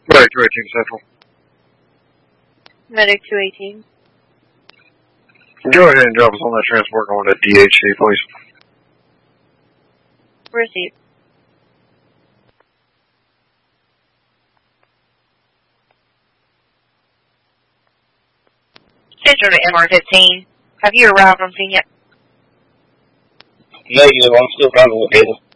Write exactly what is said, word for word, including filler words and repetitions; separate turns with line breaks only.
Medic two eighteen, Central.
Medic two eighteen.
Go ahead and drop us on that transport going to D H C, please.
Receive. Central to M R fifteen. Have you arrived on scene yet?
Negative, I'm still driving with Data.